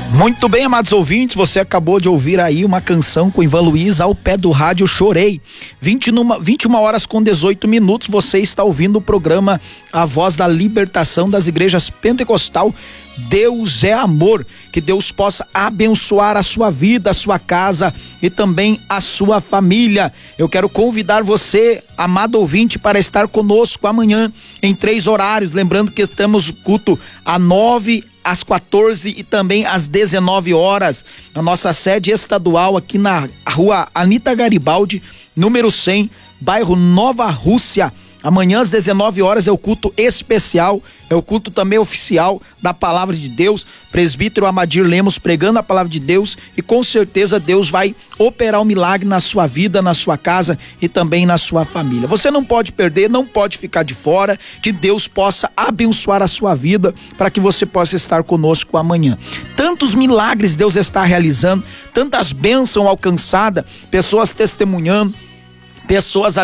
Muito bem, amados ouvintes, você acabou de ouvir aí uma canção com Ivan Luiz, Ao Pé do Rádio Chorei. 21 horas com 18 minutos, você está ouvindo o programa A Voz da Libertação das Igrejas Pentecostal. Deus é amor. Que Deus possa abençoar a sua vida, a sua casa e também a sua família. Eu quero convidar você, amado ouvinte, para estar conosco amanhã em 3 horários. Lembrando que estamos culto às 9, às 14 e também às 19 horas. Na nossa sede estadual aqui na rua Anita Garibaldi, número 100, bairro Nova Rússia. Amanhã às 19 horas é o culto especial, é o culto também oficial da Palavra de Deus, presbítero Amadir Lemos pregando a Palavra de Deus, e com certeza Deus vai operar um milagre na sua vida, na sua casa e também na sua família. Você não pode perder, não pode ficar de fora, que Deus possa abençoar a sua vida para que você possa estar conosco amanhã. Tantos milagres Deus está realizando, tantas bênçãos alcançadas, pessoas testemunhando, pessoas